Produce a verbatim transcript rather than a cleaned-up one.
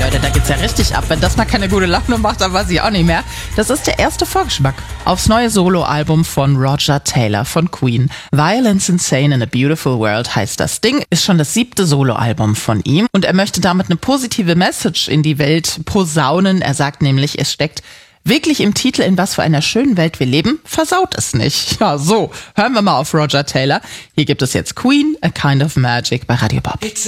Leute, da geht's ja richtig ab. Wenn das mal keine gute Laune macht, dann weiß ich auch nicht mehr. Das ist der erste Vorgeschmack aufs neue Soloalbum von Roger Taylor von Queen. Violence Insane in a Beautiful World heißt das Ding. Ist schon das siebte Soloalbum von ihm. Und er möchte damit eine positive Message in die Welt posaunen. Er sagt nämlich, es steckt wirklich im Titel, in was für einer schönen Welt wir leben, versaut es nicht. Ja, so, hören wir mal auf Roger Taylor. Hier gibt es jetzt Queen, A Kind of Magic bei Radio Bob.